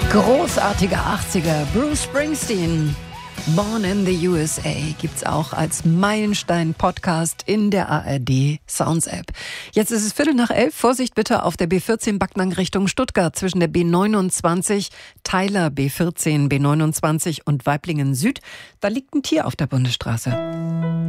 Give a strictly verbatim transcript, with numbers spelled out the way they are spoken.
Großartiger achtziger, Bruce Springsteen. Born in the U S A gibt's auch als Meilenstein-Podcast in der A R D Sounds App. Jetzt ist es Viertel nach elf. Vorsicht bitte auf der B vierzehn Backnang Richtung Stuttgart zwischen der B neunundzwanzig, Tyler B vierzehn, B neunundzwanzig und Weiblingen Süd. Da liegt ein Tier auf der Bundesstraße.